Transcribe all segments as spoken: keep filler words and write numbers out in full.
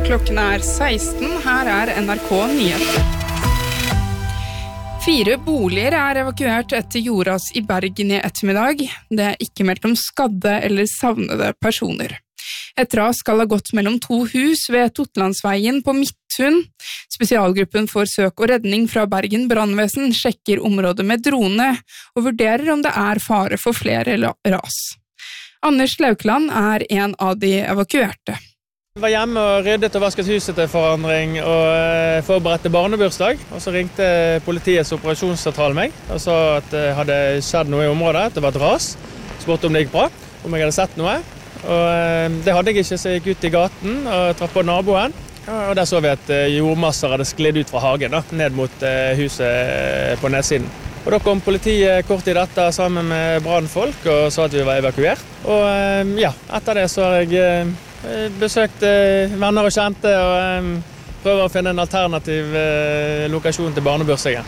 Klokken er seksten, her er N R K Nyheter. Fire boliger er evakuert etter jordras i Bergen i ettermiddag. Det er ikke meldt om skadde eller savnede personer. Et ras skal ha gått mellom to hus ved Totlandsveien på Midthun. Spesialgruppen for søk og redning fra Bergen Brandvesen sjekker området med drone og vurderer om det er fare for flere ras. Anders Laukland er en av de evakuerte. Jeg var hjemme og ryddet og vasket huset til forandring og forberedte barnebursdag. Og så ringte politiets operasjonssentral meg og sa at det hadde skjedd noe i området, at det var et ras. Spurte om det gikk bra, om jeg hadde sett noe. Og det hadde jeg ikke, så jeg gikk ut i gaten og traff på naboen. Og der så vi at jordmasser hadde sklidd ut fra hagen, da, ned mot huset på nedsiden. Og da kom politiet kort i dette sammen med brannfolk og sa at vi var evakuert. Og ja, etter det så har jeg besøkt venner og kjente og prøver å finne en alternativ lokasjon til barnebursdagen.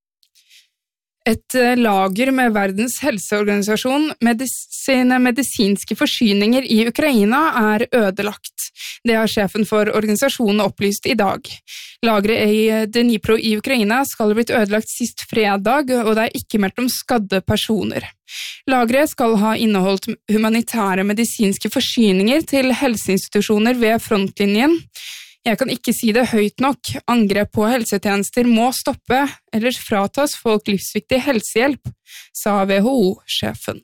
Et lager med Verdens helseorganisasjon sine medisinske forsyninger i Ukraina er ødelagt. Det har sjefen for organisasjonen opplyst i dag. Lageret i Dnipro i Ukraina skal ha blitt ødelagt sist fredag, og det er ikke meldt om skadde personer. Lageret skal ha inneholdt humanitære medisinske forsyninger til helseinstitusjoner ved frontlinjen. Jeg kan ikke si det høyt nok. Angrep på helsetjenester må stoppe, ellers fratas folk livsviktig helsehjelp, sa W H O-sjefen.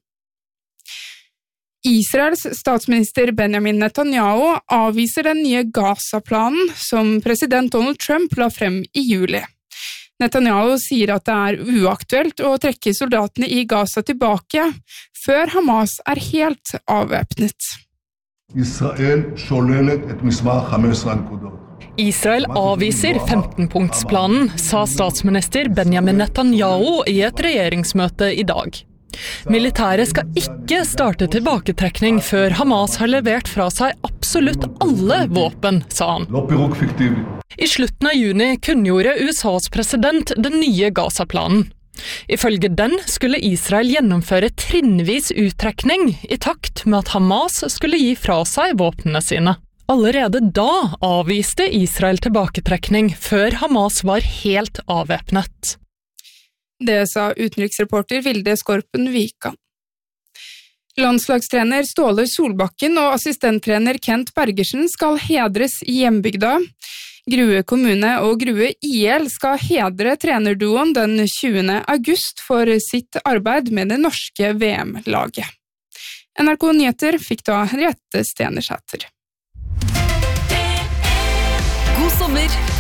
Israels statsminister Benjamin Netanyahu avviser den nye Gaza-planen som president Donald Trump la frem i juli. Netanyahu sier at det er uaktuelt å trekke soldatene i Gaza tilbake før Hamas er helt avvæpnet. Israel sholelet et mismach femten nekudat. Israel avviser femten-punktsplanen, sa statsminister Benjamin Netanyahu i et regjeringsmøte i dag. Militæret skal ikke starte tilbaketrekning før Hamas har levert fra seg absolutt alle våpen, sa han. I slutten av juni kunngjorde U S A's president den nye Gaza-planen. Ifølge den skulle Israel gjennomføre trinnvis uttrekning i takt med at Hamas skulle gi fra seg våpnene sine. Allerede da avviste Israel tilbaketrekning før Hamas var helt avvæpnet. Det sa utenriksreporter Vilde Skorpen Vika. Landslagstrener Ståle Solbakken og assistenttrener Kent Bergersen skal hedres i hjembygda. Grue kommune og Grue I L skal hedre trenerduoen den tjuende august for sitt arbeid med det norske V M-laget. N R K Nyheter fikk da Henriette Stenersæter. God sommer!